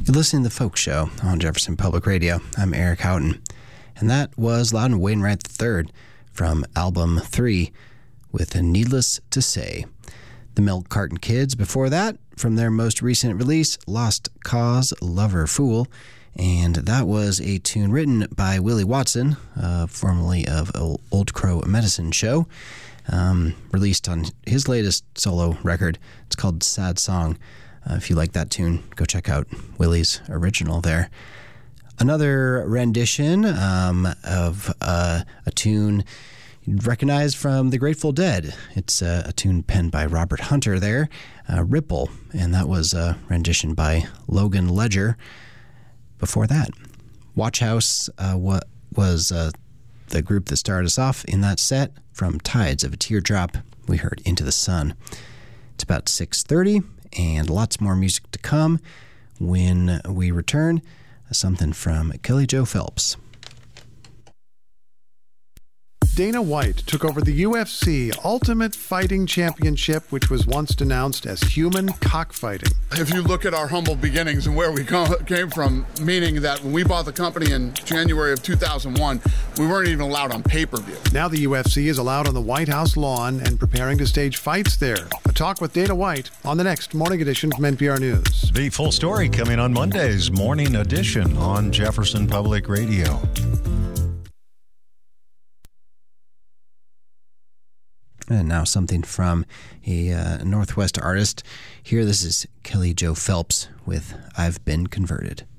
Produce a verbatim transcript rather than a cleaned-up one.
You're listening to The Folk Show on Jefferson Public Radio. I'm Eric Houghton. And that was Loudon Wainwright the third from album three with Needless to Say. The Milk Carton Kids before that, from their most recent release, Lost Cause, Lover Fool. And that was a tune written by Willie Watson, uh, formerly of Old Crow Medicine Show, um, released on his latest solo record. It's called Sad Song. Uh, if you like that tune, go check out Willie's original there. Another rendition um, of uh, a tune you'd recognize from the Grateful Dead. It's uh, a tune penned by Robert Hunter there, uh, Ripple, and that was a rendition by Logan Ledger. Before that, Watch House uh, what was uh, the group that started us off in that set. From Tides of a Teardrop, we heard Into the Sun. It's about six thirty, and lots more music to come. When we return, something from Kelly Jo Phelps. Dana White took over the U F C Ultimate Fighting Championship, which was once denounced as human cockfighting. If you look at our humble beginnings and where we came from, meaning that when we bought the company in January of two thousand one, we weren't even allowed on pay-per-view. Now the U F C is allowed on the White House lawn and preparing to stage fights there. A talk with Dana White on the next Morning Edition from N P R News. The full story coming on Monday's Morning Edition on Jefferson Public Radio. And now something from a uh, Northwest artist. Here, this is Kelly Jo Phelps with I've Been Converted.